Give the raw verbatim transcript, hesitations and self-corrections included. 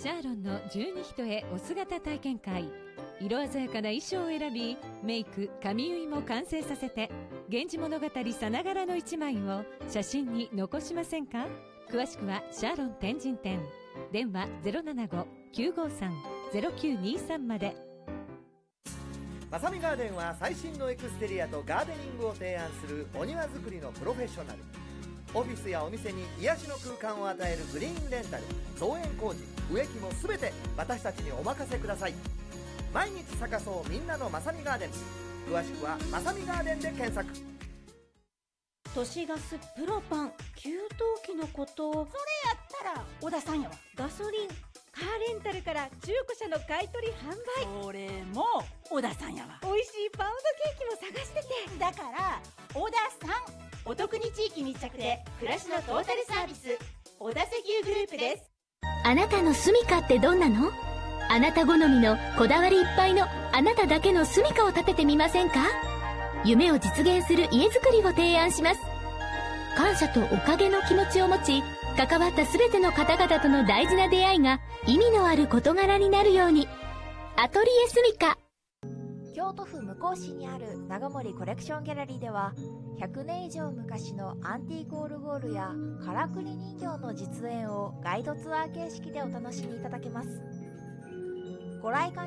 シャーロンの十二人へお姿体験会。色鮮やかな衣装を選び、メイク、髪結いも完成させて、源氏物語さながらの一枚を写真に残しませんか？詳しくはシャーロン天神店、電話 ゼロななご きゅうごさん ゼロきゅうにさん まで。 まさみガーデンは最新のエクステリアとガーデニングを提案するお庭作りのプロフェッショナル。オフィスやお店に癒しの空間を与えるグリーンレンタル、造園工事、植木も全て私たちにお任せください。毎日咲かそうみんなのまさみガーデン。詳しくはまさみガーデンで検索。 都市ガスプロパン給湯器のこと。それやったら小田さんやわ。ガソリンカーレンタルから中古車の買い取り販売。それも小田さんやわ。美味しいパウンドケーキも探してて。だから小田さん。お得に地域密着で暮らしのトータルサービス、小田石油グループです。 あなたの住みかってどんなの？あなた好みのこだわりいっぱいのあなただけの住みかを建ててみませんか？夢を実現する家づくりを提案します。感謝とおかげの気持ちを持ち、関わった全ての方々との大事な出会いが意味のある事柄になるように。アトリエ住みか。 京都府向日市にある長森コレクションギャラリーでは、ひゃくねん以上昔のアンティークオルゴールやからくり人形の実演をガイドツアー形式でお楽しみいただけます。ご来館